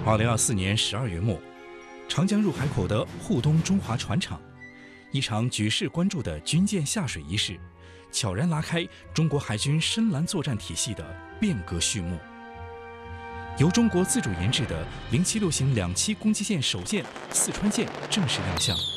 2024年12月末，长江入海口的沪东中华船厂，一场举世关注的军舰下水仪式，悄然拉开中国海军深蓝作战体系的变革序幕。由中国自主研制的076型2栖攻击舰首舰四川舰正式亮相。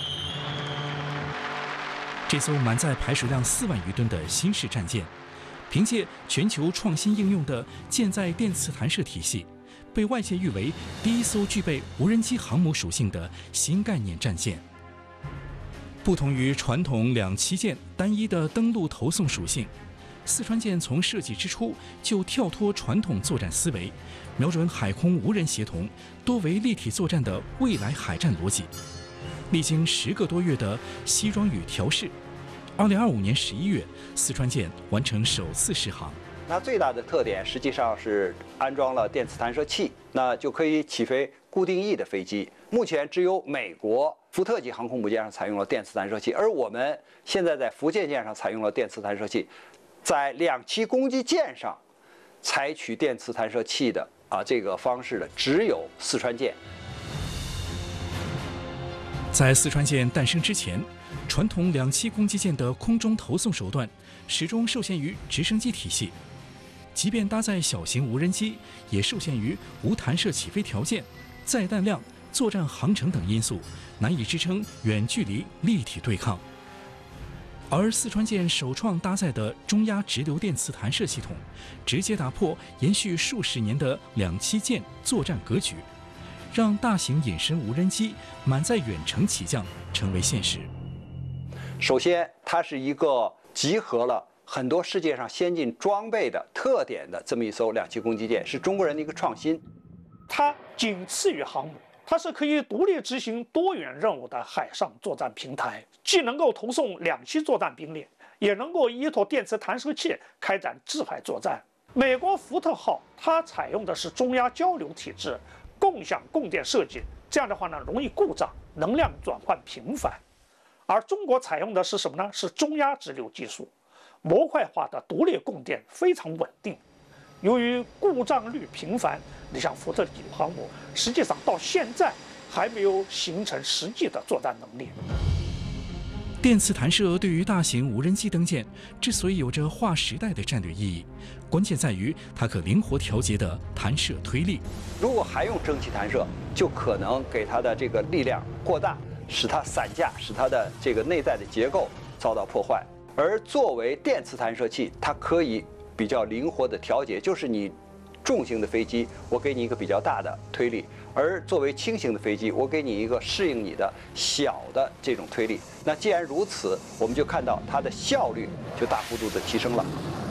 这艘满载排水量4万余吨的新式战舰，凭借全球创新应用的舰载电磁弹射体系，被外界誉为第一艘具备无人机航母属性的新概念战舰。不同于传统2栖舰单一的登陆投送属性，四川舰从设计之初就跳脱传统作战思维，瞄准海空无人协同、多维立体作战的未来海战逻辑。历经10个多月的西装与调试，2025年11月，四川舰完成首次试航。 它最大的特点实际上是安装了电磁弹射器，那就可以起飞固定翼的飞机。目前只有美国福特级航空母舰上采用了电磁弹射器，而我们现在在福建舰上采用了电磁弹射器，在2栖攻击舰上采取电磁弹射器的这个方式的只有四川舰。 在四川舰诞生之前，传统2栖攻击舰的空中投送手段始终受限于直升机体系，即便搭载小型无人机，也受限于无弹射起飞条件、载弹量、作战航程等因素，难以支撑远距离立体对抗。而四川舰首创搭载的中压直流电磁弹射系统，直接打破延续数十年的2栖舰作战格局，让大型隐身无人机满载远程起降成为现实。 首先，它是一个集合了很多世界上先进装备的特点的这么一艘2栖攻击舰，是中国人的一个创新。 它仅次于航母，它是可以独立执行多元任务的海上作战平台，既能够投送2栖作战兵力，也能够依托电磁弹射器开展制海作战。美国福特号它采用的是中压交流体制，共享供电设计，这样的话呢容易故障，能量转换频繁。而中国采用的是什么呢？是中压直流技术，模块化的独立供电非常稳定。由于故障率频繁，你像福特级航母，实际上到现在还没有形成实际的作战能力。 电磁弹射对于大型无人机登舰之所以有着划时代的战略意义，关键在于它可灵活调节的弹射推力。 如果还用蒸汽弹射，就可能给它的这个力量过大，使它散架，使它的这个内在的结构遭到破坏。而作为电磁弹射器，它可以比较灵活的调节，就是你重型的飞机，我给你一个比较大的推力；而作为轻型的飞机，我给你一个适应你的小的这种推力。那既然如此，我们就看到它的效率就大幅度的提升了。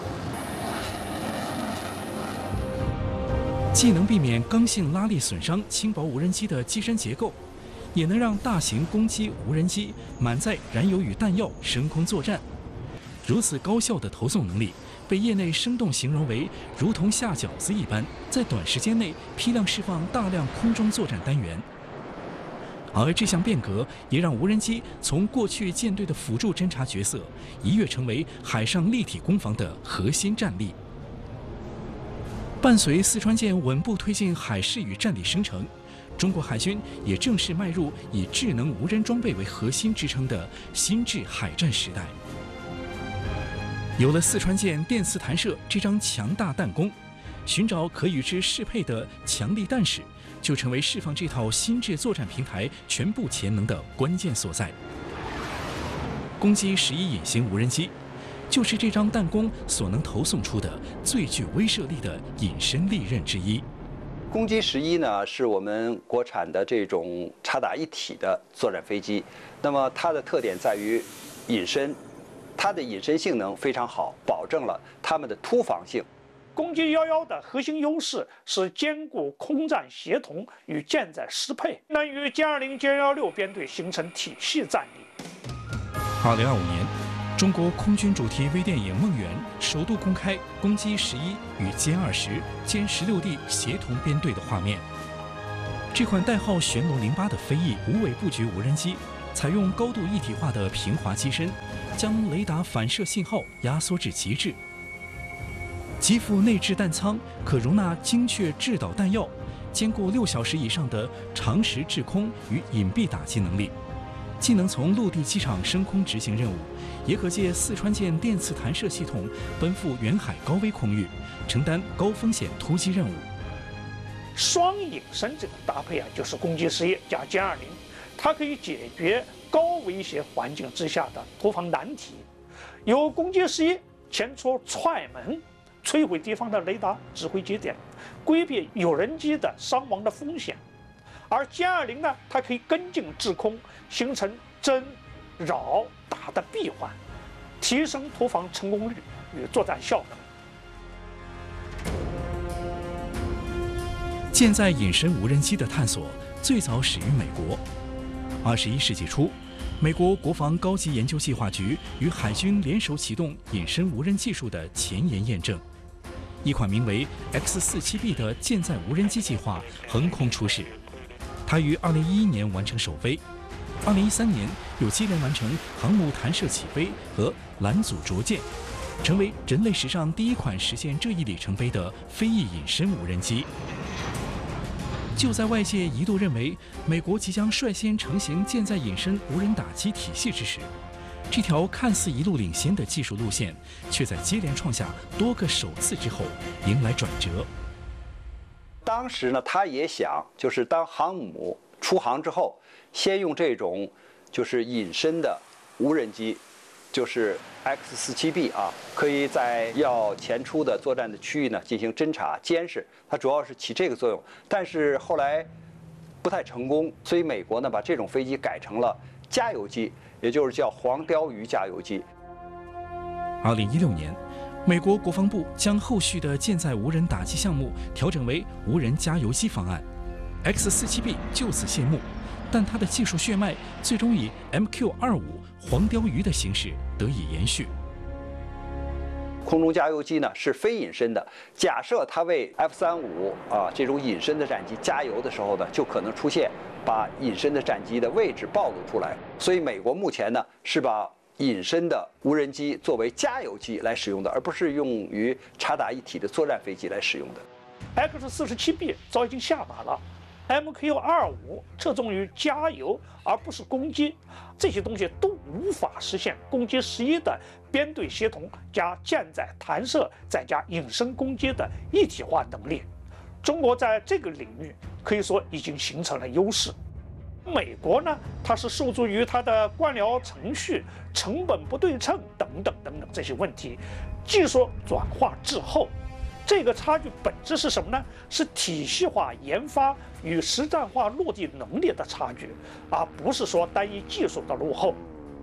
既能避免刚性拉力损伤轻薄无人机的机身结构，也能让大型攻击无人机满载燃油与弹药升空作战。如此高效的投送能力，被业内生动形容为如同下饺子一般，在短时间内批量释放大量空中作战单元。而这项变革也让无人机从过去舰队的辅助侦察角色，一跃成为海上立体攻防的核心战力。伴随四川舰稳步推进海事与战力生成，中国海军也正式迈入以智能无人装备为核心支撑的新制海战时代。有了四川舰电磁弹射这张强大弹弓，寻找可与之适配的强力弹矢，就成为释放这套新制作战平台全部潜能的关键所在。攻击11隐形无人机，就是这张弹弓所能投送出的最具威慑力的隐身利刃之一。 攻击11呢，是我们国产的这种插打一体的作战飞机。那么它的特点在于隐身，它的隐身性能非常好，保证了它们的突防性。 攻击11的核心优势是兼顾空战协同与舰载适配，能与歼20、歼16编队形成体系战力。 2025年，中国空军主题微电影《梦圆》首度公开攻击11与歼20、歼16D 协同编队的画面。这款代号玄龙08的飞翼无尾布局无人机，采用高度一体化的平滑机身，将雷达反射信号压缩至极致。机腹内置弹舱可容纳精确制导弹药， 兼顾6小时以上的长时滞空与隐蔽打击能力，既能从陆地机场升空执行任务，也可借四川舰电刺弹射系统奔赴远海高危空域，承担高风险突击任务。 双隐身这种搭配就是攻击11加歼20，它可以解决高威胁环境之下的突防难题。由攻击11前出踹门，摧毁敌方的雷达指挥节点，规避有人机的伤亡的风险；而歼20呢，它可以跟进制空，形成侦、扰、打的闭环，提升突防成功率与作战效能。 舰载隐身无人机的探索最早始于美国。21世纪初，美国国防高级研究计划局与海军联手启动隐身无人技术的前沿验证。一款名为 X-47B 的舰载无人机计划横空出世，它于2011年完成首飞，2013年又接连完成航母弹射起飞和拦阻着舰，成为人类史上第一款实现这一里程碑的飞翼隐身无人机。就在外界一度认为美国即将率先成型舰载隐身无人打击体系之时，这条看似一路领先的技术路线，却在接连创下多个首次之后迎来转折。 当时呢，他也想，就是当航母出航之后，先用这种就是隐身的无人机，就是 X-47B 可以在要前出的作战的区域呢进行侦察监视，它主要是起这个作用。但是后来不太成功，所以美国呢把这种飞机改成了加油机，也就是叫黄鲷鱼加油机。 2016年，美国国防部将后续的舰载无人打击项目调整为无人加油机方案 ，X-47B 就此谢幕。但它的技术血脉最终以 MQ-25黄鲷鱼的形式得以延续。 空中加油机呢是非隐身的，假设它为 F-35这种隐身的战机加油的时候呢，就可能出现把隐身的战机的位置暴露出来。所以美国目前呢是把隐身的无人机作为加油机来使用的，而不是用于插打一体的作战飞机来使用的。 X-47B 早已经下马了。MQ-25侧重于加油而不是攻击，这些东西都无法实现攻击11的编队协同加舰载弹射再加隐身攻击的一体化能力。中国在这个领域可以说已经形成了优势。美国呢，它是受助于它的官僚程序、成本不对称等等这些问题，技术转化滞后。这个差距本质是什么呢？是体系化研发与实战化落地能力的差距，而不是说单一技术的落后。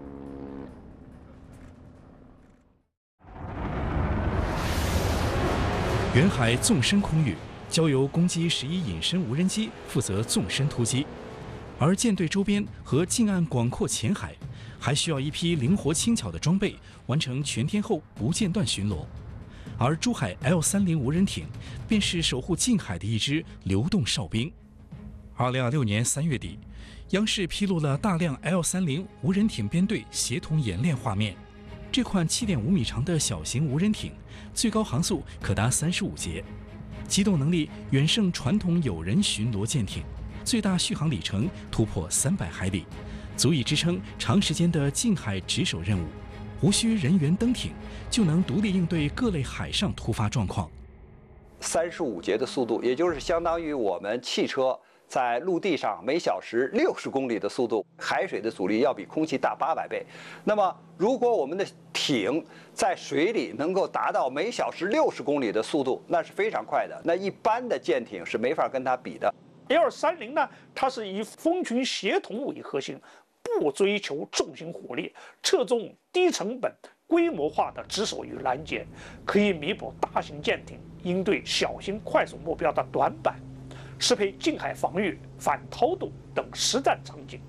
远海纵深空域交由攻击11隐身无人机负责纵深突击，而舰队周边和近岸广阔浅海还需要一批灵活轻巧的装备，完成全天候不间断巡逻。而珠海 L-30无人艇便是守护近海的一支流动哨兵。2026年3月底，央视披露了大量 L-30无人艇编队协同演练画面。这款7.5米长的小型无人艇，最高航速可达35节，机动能力远胜传统有人巡逻舰艇，最大续航里程突破300海里，足以支撑长时间的近海值守任务。无需人员登艇，就能独立应对各类海上突发状况。 35节的速度，也就是相当于我们汽车在陆地上每小时60公里的速度，海水的阻力要比空气大800倍。那么，如果我们的艇在水里能够达到每小时60公里的速度，那是非常快的。那一般的舰艇是没法跟它比的。 L-30呢，它是以蜂群协同为核心。不追求重型火力，侧重低成本、规模化的值守与拦截，可以弥补大型舰艇应对小型快速目标的短板，适配近海防御、反偷渡等实战场景。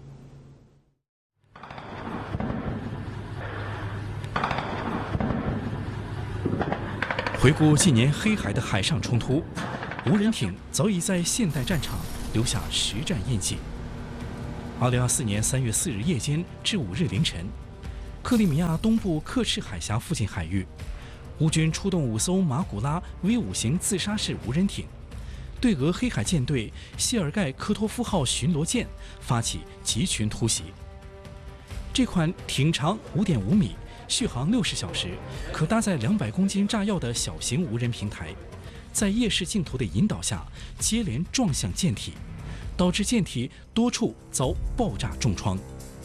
回顾近年黑海的海上冲突，无人艇早已在现代战场留下实战印记。2024年3月4日夜间至5日凌晨，克里米亚东部克赤海峡附近海域，乌军出动5艘马古拉 V5 型自杀式无人艇， 对俄黑海舰队谢尔盖科托夫号巡逻舰发起集群突袭。这款艇长5.5米、续航60小时、可搭载200公斤炸药的小型无人平台，在夜视镜头的引导下，接连撞向舰体，导致舰体多处遭爆炸重创。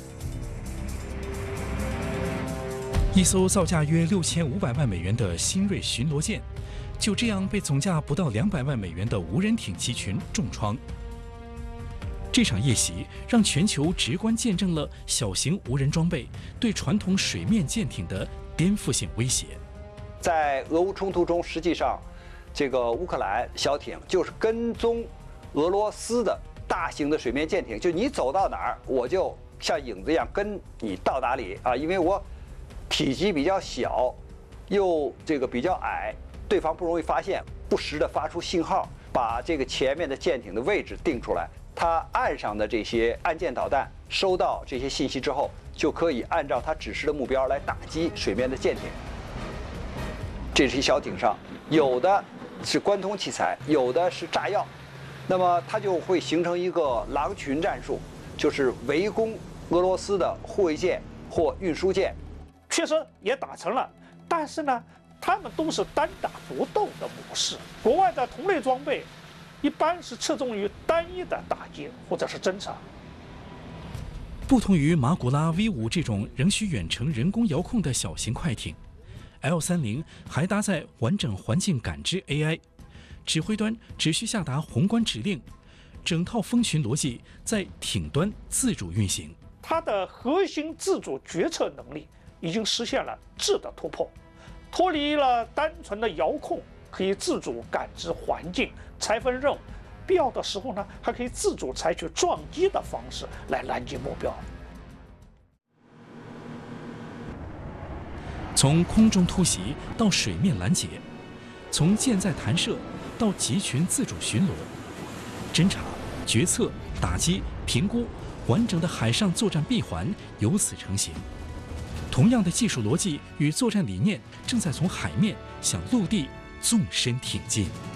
一艘造价约6500万美元的新锐巡逻舰，就这样被总价不到200万美元的无人艇集群重创。这场夜袭让全球直观见证了小型无人装备对传统水面舰艇的颠覆性威胁。 在俄乌冲突中，实际上，这个乌克兰小艇就是跟踪俄罗斯的大型的水面舰艇，就你走到哪儿，我就像影子一样跟你到哪里啊，因为我体积比较小，又这个比较矮，对方不容易发现，不时的发出信号，把这个前面的舰艇的位置定出来。它岸上的这些岸舰导弹收到这些信息之后，就可以按照它指示的目标来打击水面的舰艇。这些小艇上有的是关通器材，有的是炸药，那么它就会形成一个狼群战术，就是围攻俄罗斯的护卫舰或运输舰。 确实也打成了，但是呢，他们都是单打独斗的模式。国外的同类装备一般是侧重于单一的打击或者是侦察。 不同于马古拉 V5这种仍需远程人工遥控的小型快艇，L30还搭载完整环境感知 AI， 指挥端只需下达宏观指令，整套蜂群逻辑在艇端自主运行。 它的核心自主决策能力已经实现了质的突破，脱离了单纯的遥控，可以自主感知环境、拆分任务，必要的时候呢，还可以自主采取撞击的方式来拦截目标。 从空中突袭到水面拦截，从舰载弹射到集群自主巡逻，侦察、决策、打击、评估，完整的海上作战闭环由此成型。同样的技术逻辑与作战理念正在从海面向陆地纵深挺进。